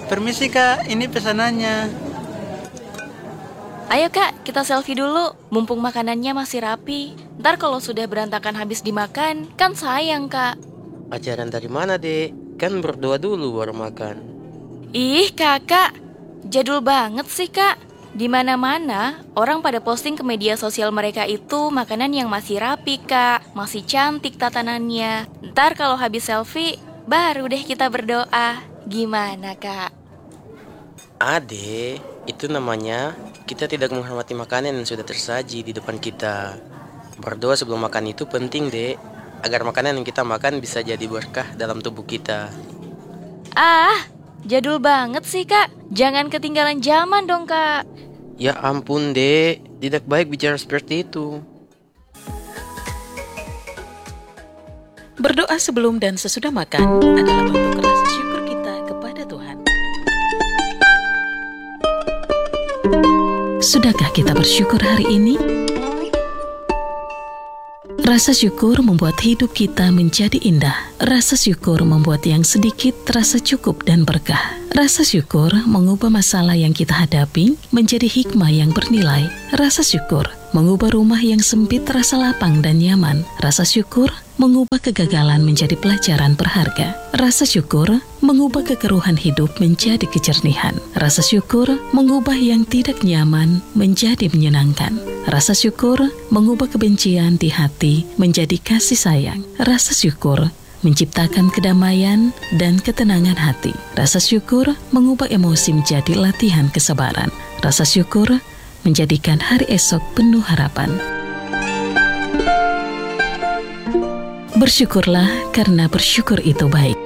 Permisi kak, ini pesanannya. Ayo kak, kita selfie dulu, mumpung makanannya masih rapi. Ntar kalau sudah berantakan habis dimakan, kan sayang kak. Ajaran dari mana, Dek? Kan berdoa dulu baru makan. Ih kakak, jadul banget sih kak. Di mana-mana orang pada posting ke media sosial mereka itu makanan yang masih rapi kak, masih cantik tatanannya. Ntar kalau habis selfie, baru deh kita berdoa. Gimana kak? Ade, itu namanya kita tidak menghormati makanan yang sudah tersaji di depan kita. Berdoa sebelum makan itu penting, Dek, agar makanan yang kita makan bisa jadi berkah dalam tubuh kita. Ah, jadul banget sih kak. Jangan ketinggalan zaman dong kak. Ya ampun, Dek, tidak baik bicara seperti itu. Berdoa sebelum dan sesudah makan adalah bentuk rasa syukur kita kepada Tuhan. Sudahkah kita bersyukur hari ini? Rasa syukur membuat hidup kita menjadi indah. Rasa syukur membuat yang sedikit terasa cukup dan berkah. Rasa syukur mengubah masalah yang kita hadapi menjadi hikmah yang bernilai. Rasa syukur mengubah rumah yang sempit terasa lapang dan nyaman. Rasa syukur mengubah kegagalan menjadi pelajaran berharga. Rasa syukur mengubah kekeruhan hidup menjadi kejernihan. Rasa syukur mengubah yang tidak nyaman menjadi menyenangkan. Rasa syukur mengubah kebencian di hati menjadi kasih sayang. Rasa syukur menciptakan kedamaian dan ketenangan hati. Rasa syukur mengubah emosi menjadi latihan kesabaran. Rasa syukur menjadikan hari esok penuh harapan. Bersyukurlah karena bersyukur itu baik.